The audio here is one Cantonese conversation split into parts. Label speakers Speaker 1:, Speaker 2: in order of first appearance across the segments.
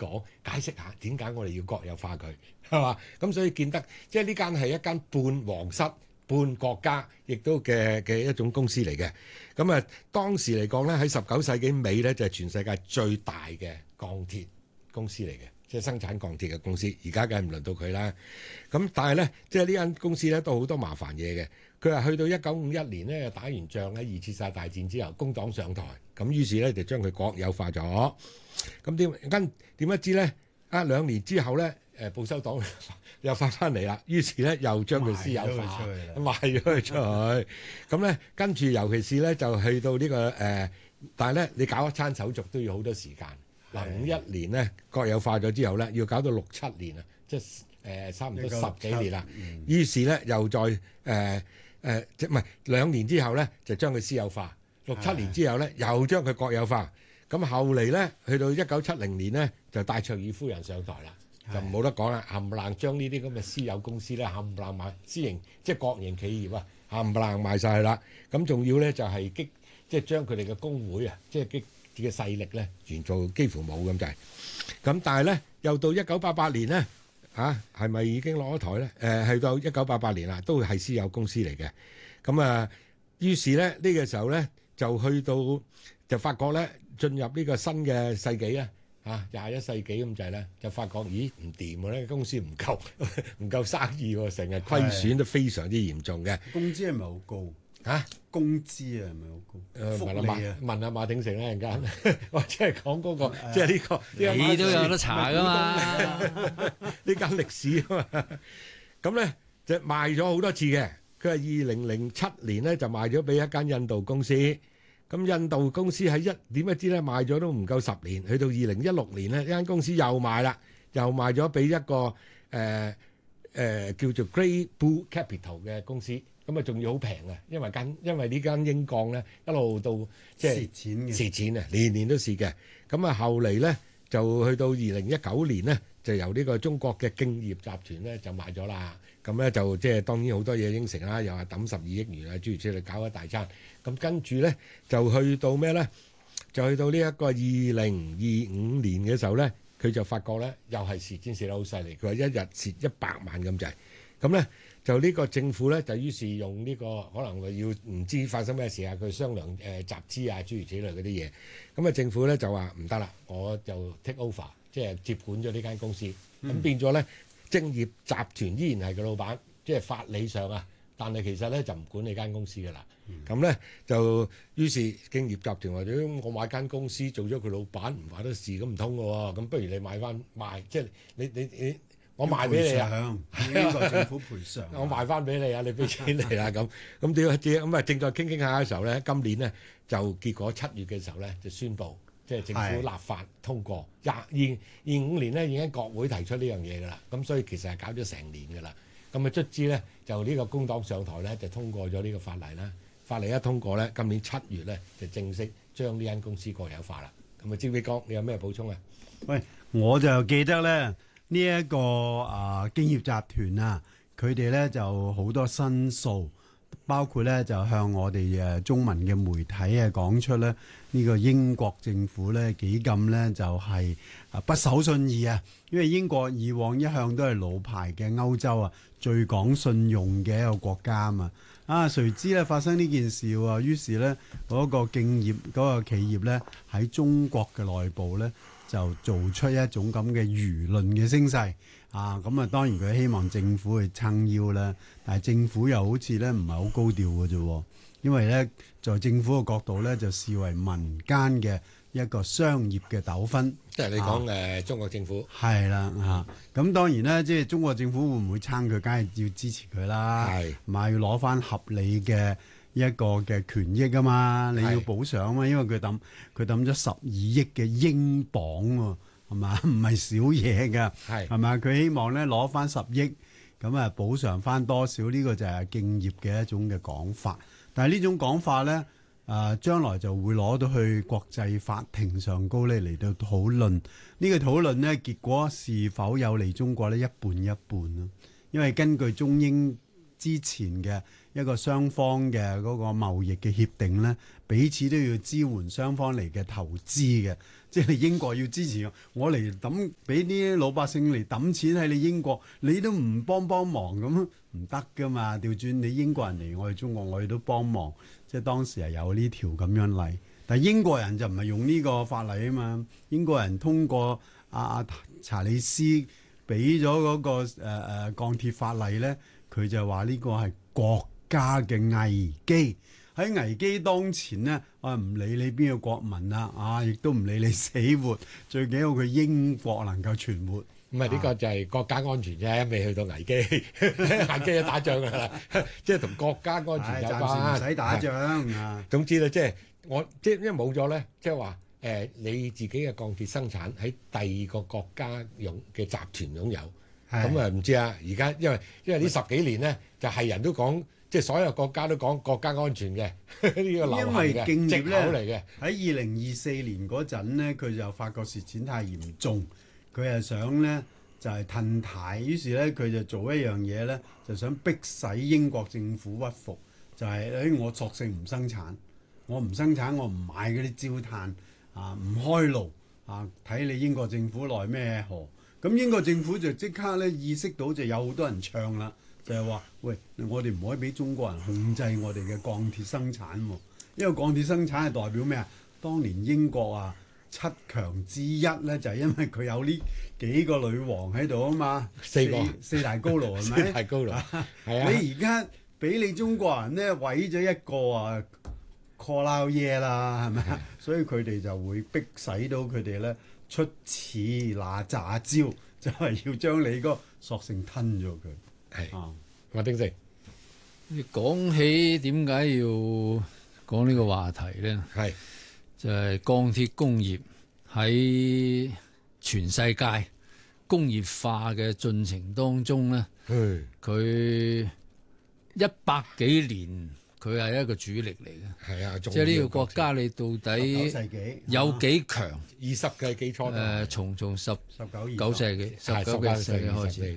Speaker 1: 講，解釋下點解我哋要國有化佢，係嘛？咁所以見得即係呢間係一間半皇室半國家，亦都嘅一種公司嚟嘅。咁啊，當時嚟講咧，喺19世紀尾咧，就係全世界最大嘅鋼鐵公司嚟嘅，即係生產鋼鐵嘅公司。而家梗係唔輪到佢啦。咁但係咧，即係呢間公司咧都好多麻煩嘢嘅。佢話去到1951年咧，打完仗喺2次世界大戰之後，工黨上台，咁於是咧就將佢國有化咗。咁點不知咧？2年之後咧，保守黨又翻嚟啦，於是咧又將佢私有化，賣咗佢出去。咁咧跟住，尤其是咧就去到呢個但係咧你搞一餐手續都要好多時間。51年咧國有化咗之後咧，要搞到6、7年啊，即係差唔多10幾年啦。於是咧又再即唔係2年之後咧就將佢私有化，6、7年之後咧又將佢國有化。咁後嚟咧去到1970年咧就戴卓爾夫人上台啦。就冇得講啦，冚唪唥將呢啲咁嘅私有公司咧，冚唪唥賣私營，即係國營企業啊，冚唪唥賣晒啦。咁仲要咧就係即係將佢哋嘅工會啊，即係嘅勢力咧，完全幾乎冇咁滯。咁但係咧，又到1988年咧，係咪已經攞咗台咧？係到1988年啦，都係私有公司嚟嘅。咁啊，於是咧呢個時候咧，就去到就發覺咧，進入呢個新嘅世紀啊。21世紀咁滯咧，就發覺咦唔掂喎，呢公司唔夠生意喎，成日虧損都非常之嚴重嘅。
Speaker 2: 工資係咪好高？工資係咪好高？福利啊！
Speaker 1: 問下馬鼎盛啦，陣間或者係講嗰個，即係呢個
Speaker 3: 你都有得查噶嘛？
Speaker 1: 呢間歷史啊嘛，咁咧就賣咗好多次嘅。佢係2007年咧就賣咗俾一間印度公司。咁印度公司喺點不知咧賣咗都唔夠10年，去到2016年咧，呢間公司又賣啦，又賣咗俾一個叫做 Great Blue Capital 嘅公司，咁啊仲要好平啊，因為呢間英鋼咧一路到即係蝕錢啊，年年都蝕嘅。咁啊後嚟咧就去到2019年咧，就由呢個中國嘅敬業集團咧就賣咗啦。咁咧就即係當然好多嘢應承啦，又話抌12億元啊，諸如此類搞一大餐。咁跟住咧就去到咩咧？就去到呢一個2025年嘅時候咧，佢就發覺咧又係蝕錢蝕得好犀利。佢話一日蝕100萬咁滯。咁咧就呢個政府咧就於是用呢個可能要唔知發生咩事啊，佢商量集資啊，諸如此類嗰啲嘢。咁啊政府咧就話唔得啦，我就 take over， 即係接管咗呢間公司。咁變咗咧。正業集團依然係個老闆，即係法理上啊，但係其實咧就唔管理間公司㗎啦。咁咧就於是敬業集團或者我買間公司做咗佢老闆，唔話得事咁唔通㗎喎。咁不如你賣，即係你我賣俾你啊！
Speaker 2: 英國政府賠償，
Speaker 1: 我賣翻俾你啊！你俾錢嚟啦咁點咁啊？正在傾下嘅時候咧，今年咧就結果7月嘅時候咧就宣布。即係政府立法通過，25年咧已經喺國會提出呢樣嘢㗎啦，咁所以其實係搞咗成年㗎啦。咁啊卒之咧就呢個工黨上台咧就通過咗呢個法例啦。法例一通過咧，今年7月咧就正式將呢間公司國有化啦。咁啊，招飛哥，你有咩補充啊？
Speaker 2: 喂，我就記得咧呢一個敬業集團啊，佢哋咧就好多申訴。包括咧就向我哋中文嘅媒體講出咧呢個英國政府咧幾咁咧就係不守信義啊！因為英國以往一向都係老牌嘅歐洲最講信用嘅一個國家嘛。誰知咧發生呢件事喎，於是咧嗰個敬業嗰個企業咧喺中國嘅內部咧就做出一種咁嘅輿論嘅聲勢。咁當然佢希望政府去撐腰啦，但係政府又好似咧唔係好高調嘅啫，因為咧在政府嘅角度咧就視為民間嘅一個商業嘅糾紛。
Speaker 1: 即係你講中國政府
Speaker 2: 係啦咁當然咧，即係中國政府會唔會撐佢？梗係要支持佢啦，係咪要攞翻合理嘅一個嘅權益啊嘛？你要補償啊嘛，因為佢抌咗12億嘅英鎊喎。係嘛？唔係少嘢㗎，係嘛？佢希望咧攞翻10億，咁補償翻多少？呢個就係敬業嘅一種嘅講法。但係呢種講法咧，將來就會攞到去國際法庭上高咧嚟到討論。呢個討論咧結果是否有利中國咧？一半一半咯。因為根據中英之前嘅一個雙方嘅嗰個貿易嘅協定咧，彼此都要支援雙方嚟嘅投資嘅。即係你英國要支持我嚟抌，俾啲老百姓嚟抌錢喺你英國，你都唔幫忙咁唔得噶嘛？調轉你英國人嚟我哋中國，我哋都幫忙。即係當時係有呢條咁樣例，但係英國人就唔係用呢個法例啊嘛。英國人通過阿查理斯俾咗嗰個鋼鐵法例咧，佢就話呢個係國家嘅危機。喺危機當前呢，唔理你邊個國民啦，亦都唔理你死活，最緊要佢英國能夠存活。
Speaker 1: 唔係呢個就係國家安全啫，未去到危機，危機就打仗㗎啦，即係同國家安全有關。
Speaker 2: 暫時唔使打仗啊。
Speaker 1: 總之咧，即係因為冇咗咧，即係話你自己嘅鋼鐵生產喺第二個國家嘅集團擁有，咁啊唔知啊。而家因為呢十幾年咧，就係人都講。即係所有國家都講國家安全嘅呢個流行嘅
Speaker 2: 因為敬業
Speaker 1: 藉口嚟嘅。
Speaker 2: 喺2024年嗰陣咧，佢就發覺蝕錢太嚴重，佢係想咧就係褪軚，於是咧佢就做一樣嘢咧，就想逼使英國政府屈服，就係我索性唔生產，我唔生產，我唔買嗰啲焦炭唔開爐睇你英國政府奈咩何。咁英國政府就即刻咧意識到，就有好多人唱啦。就係話，喂，我哋唔可以俾中國人控制我哋嘅鋼鐵生產喎，因為鋼鐵生產係代表咩啊？當年英國七強之一咧，就係因為佢有呢幾個女王喺度啊嘛，四大高爐係咪？
Speaker 1: 四大高爐係啊！
Speaker 2: 你而家俾你中國人咧毀咗一個call out 嘢啦，係咪啊？所以佢哋就會逼使到佢哋咧出此那詐招，就係要將你個索性吞咗佢。
Speaker 1: 係馬丁成，
Speaker 3: 你講起點解要講呢個話題咧？
Speaker 1: 係
Speaker 3: 就係鋼鐵工業喺全世界工業化嘅進程當中咧，佢100幾年佢係一個主力嚟嘅。
Speaker 1: 係啊，
Speaker 3: 即係呢個國家你到底有幾強
Speaker 1: ？20世紀初
Speaker 3: 從19世紀
Speaker 1: 19世紀開始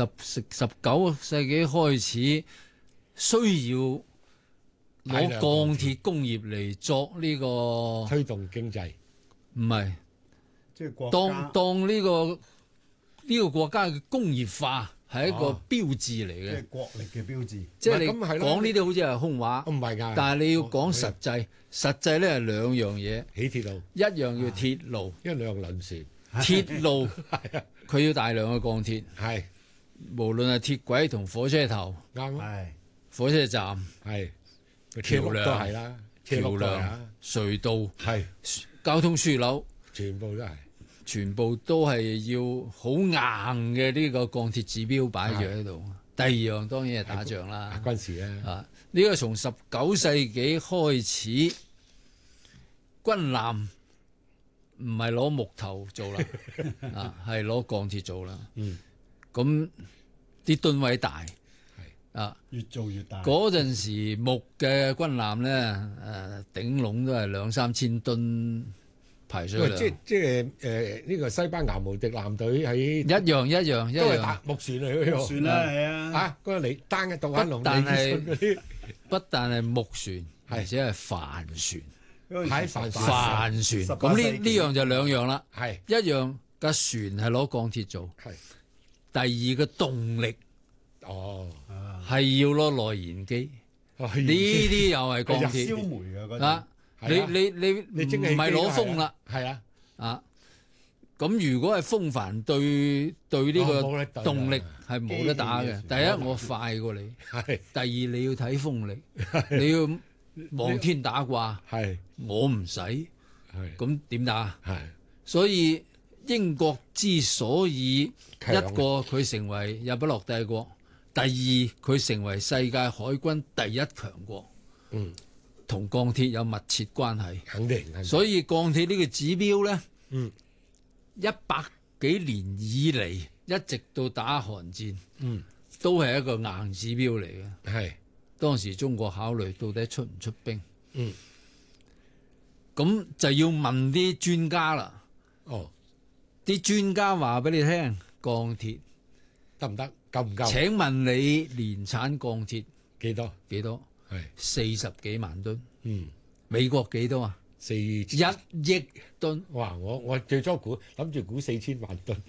Speaker 3: ，19世紀開始需要攞鋼鐵工業嚟作呢個
Speaker 1: 推動經濟，
Speaker 3: 唔係
Speaker 2: 即係
Speaker 3: 當呢個國家嘅工業化係一個標誌嚟嘅，
Speaker 2: 即係國力嘅標誌。
Speaker 3: 即係你講呢啲好似係空話，
Speaker 1: 唔係㗎。但
Speaker 3: 係你要講實際，實際咧係兩樣嘢。
Speaker 1: 起鐵路，
Speaker 3: 一樣要鐵路，
Speaker 1: 一兩輪船。
Speaker 3: 鐵路佢要大量嘅鋼鐵，
Speaker 1: 係
Speaker 3: 無論係鐵軌同火車頭，
Speaker 1: 啱
Speaker 2: 係
Speaker 3: 火車站
Speaker 1: 係
Speaker 3: 橋梁
Speaker 1: 都係啦，
Speaker 3: 橋梁、隧道
Speaker 1: 係
Speaker 3: 交通樞紐，全部都係要好硬嘅呢個鋼鐵指標擺住喺度。第二樣當然係打仗啦，
Speaker 1: 軍事啦。
Speaker 3: 呢個從19世紀開始，軍艦唔係攞木頭做啦，係攞鋼鐵做啦。咁啲噸位大，
Speaker 2: 越做越大。
Speaker 3: 嗰陣時木嘅軍艦咧，頂籠都係2-3千噸排水量。
Speaker 1: 即係呢個西班牙無敵艦隊喺
Speaker 3: 一樣
Speaker 1: 都係大木船嚟嘅，
Speaker 2: 木船啦，係啊。
Speaker 1: 嗰個你單嘅渡海龍，
Speaker 3: 不但係木船，而且係帆船。
Speaker 1: 係帆
Speaker 3: 船，咁呢樣就兩樣啦。
Speaker 1: 係
Speaker 3: 一樣架船係攞鋼鐵做，第二個動力係要攞內燃機，呢啲又係鋼鐵。
Speaker 2: 燒煤嘅嗰
Speaker 3: 陣，你唔係攞風啦，
Speaker 1: 係啊。
Speaker 3: 咁如果係風帆對呢個動力係冇得打嘅。第一我快過你，第二你要睇風力，你要望天打卦，我唔使，咁點打？所以英國之所以一個佢成為日不落帝國，第二佢成為世界海軍第一強國，同鋼鐵有密切關係。
Speaker 1: 肯定。
Speaker 3: 所以鋼鐵呢個指標咧，100幾年以嚟一直到打韓戰，都係一個硬指標嚟嘅。
Speaker 1: 係
Speaker 3: 當時中國考慮到底出唔出兵，咁就要問啲專家啦。啲專家話俾你聽，鋼鐵
Speaker 1: 得唔得？ 夠唔夠？
Speaker 3: 請問你年產鋼鐵
Speaker 1: 幾多？
Speaker 3: 幾多？
Speaker 1: 係
Speaker 3: 40幾萬噸。
Speaker 1: 嗯，
Speaker 3: 美國幾多啊？1億噸。
Speaker 1: 哇！我最初諗住估4000萬噸。